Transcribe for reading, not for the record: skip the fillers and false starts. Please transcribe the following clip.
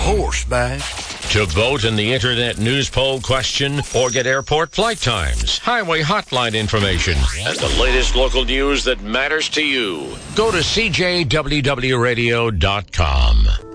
horseback. To vote in the Internet News Poll question or get airport flight times, highway hotline information, and the latest local news that matters to you, go to CJWWRadio.com.